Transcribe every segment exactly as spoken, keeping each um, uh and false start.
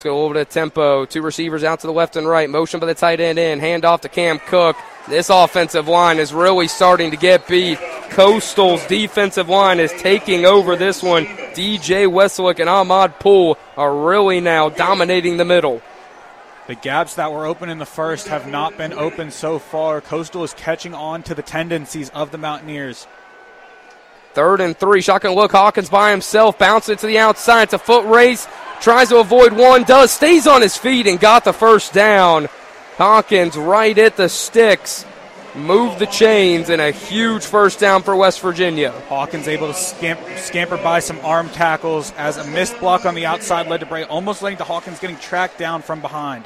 Go over to tempo. Two receivers out to the left and right. Motion by the tight end in. Hand off to Cam Cook. This offensive line is really starting to get beat. Coastal's defensive line is taking over this one. D J Westlick and Ahmad Poole are really now dominating the middle. The gaps that were open in the first have not been open so far. Coastal is catching on to the tendencies of the Mountaineers. Third and three. Shotgun look. Hawkins by himself. Bounce it to the outside. It's a foot race. Tries to avoid one. Does. Stays on his feet and got the first down. Hawkins right at the sticks. Moved the chains and a huge first down for West Virginia. Hawkins able to scamp, scamper by some arm tackles as a missed block on the outside led to Bray, almost leading to Hawkins getting tracked down from behind.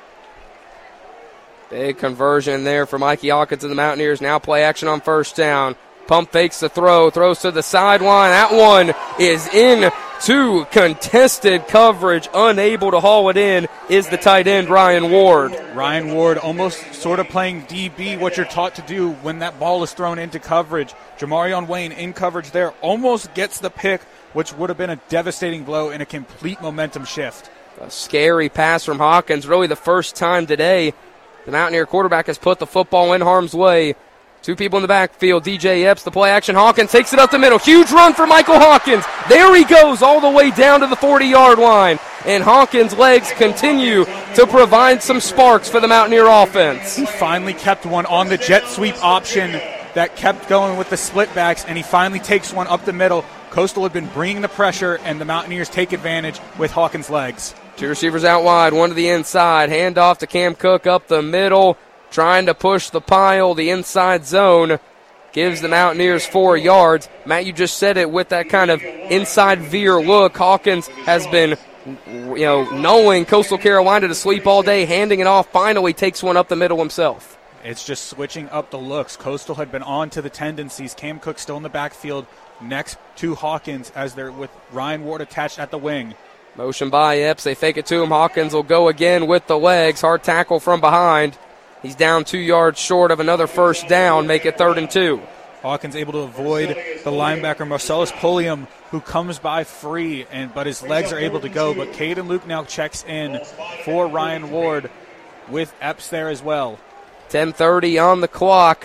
Big conversion there for Mikey Hawkins and the Mountaineers. Now play action on first down. Pump fakes the throw, throws to the sideline. That one is in to contested coverage. Unable to haul it in is the tight end, Ryan Ward. Ryan Ward almost sort of playing D B, what you're taught to do when that ball is thrown into coverage. Jamarion Wayne in coverage there, almost gets the pick, which would have been a devastating blow and a complete momentum shift. A scary pass from Hawkins, really the first time today the Mountaineer quarterback has put the football in harm's way. Two people in the backfield. D J Epps, the play action. Hawkins takes it up the middle. Huge run for Michael Hawkins. There he goes all the way down to the forty-yard line. And Hawkins' legs continue to provide some sparks for the Mountaineer offense. He finally kept one on the jet sweep option that kept going with the split backs, and he finally takes one up the middle. Coastal had been bringing the pressure, and the Mountaineers take advantage with Hawkins' legs. Two receivers out wide, one to the inside. Hand off to Cam Cook up the middle. Trying to push the pile, the inside zone. Gives the Mountaineers four yards. Matt, you just said it with that kind of inside veer look. Hawkins has been, you know, knowing Coastal Carolina to sleep all day, handing it off. Finally takes one up the middle himself. It's just switching up the looks. Coastal had been on to the tendencies. Cam Cook still in the backfield next to Hawkins as they're with Ryan Ward attached at the wing. Motion by Epps. They fake it to him. Hawkins will go again with the legs. Hard tackle from behind. He's down two yards short of another first down, make it third and two. Hawkins able to avoid the linebacker Marcellus Pulliam, who comes by free, and but his legs are able to go. But Caden Luke now checks in for Ryan Ward with Epps there as well. ten thirty on the clock.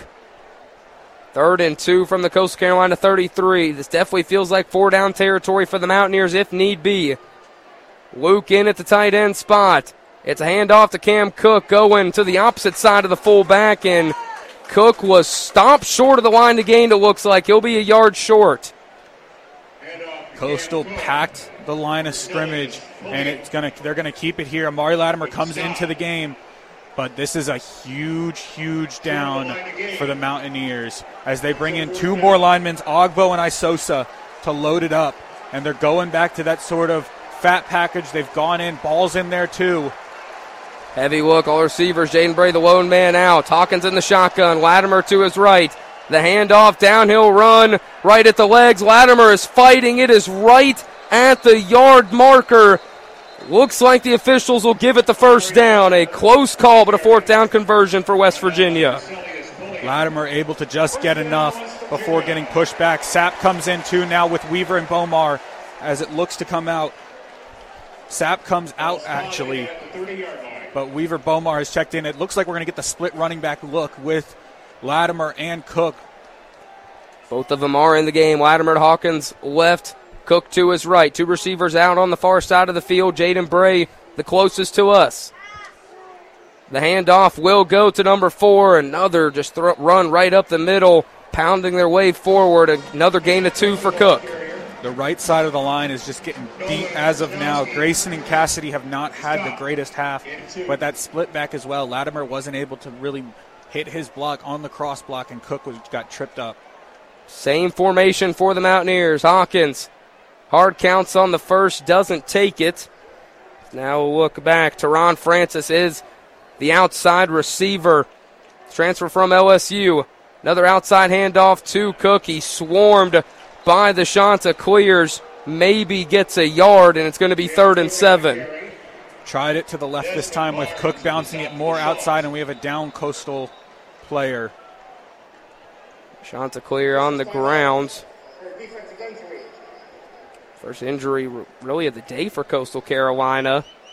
Third and two from the Coastal Carolina thirty-three. This definitely feels like four-down territory for the Mountaineers if need be. Luke in at the tight end spot. It's a handoff to Cam Cook going to the opposite side of the fullback, and Cook was stopped short of the line to gain, it looks like. He'll be a yard short. Coastal packed the line of scrimmage, and it's gonna they're going to keep it here. Amari Latimer comes into the game, but this is a huge, huge down for the Mountaineers as they bring in two more linemen, Ogbo and Isosa, to load it up. And they're going back to that sort of fat package. They've gone in, balls in there too. Heavy look, all receivers. Jaden Bray, the lone man out. Hawkins in the shotgun. Latimer to his right. The handoff, downhill run, right at the legs. Latimer is fighting. It is right at the yard marker. Looks like the officials will give it the first down. A close call, but a fourth down conversion for West Virginia. Latimer able to just get enough before getting pushed back. Sapp comes in too now with Weaver and Bomar as it looks to come out. Sapp comes out actually, but Weaver Bomar has checked in. It looks like we're going to get the split running back look with Latimer and Cook. Both of them are in the game. Latimer to Hawkins left, Cook to his right. Two receivers out on the far side of the field. Jaden Bray, the closest to us. The handoff will go to number four. Another just th- run right up the middle, pounding their way forward. Another gain of two for Cook. The right side of the line is just getting beat as of now. Grayson and Cassidy have not had the greatest half, but that split back as well. Latimer wasn't able to really hit his block on the cross block, and Cook was, got tripped up. Same formation for the Mountaineers. Hawkins, hard counts on the first, doesn't take it. Now we'll look back. Teron Francis is the outside receiver. Transfer from L S U. Another outside handoff to Cook. He swarmed by the Shanta, clears, maybe gets a yard, and it's going to be third and seven. Tried it to the left this time with Cook bouncing it more outside, and we have a down Coastal player. Shanta clear on the ground. First injury really of the day for Coastal Carolina.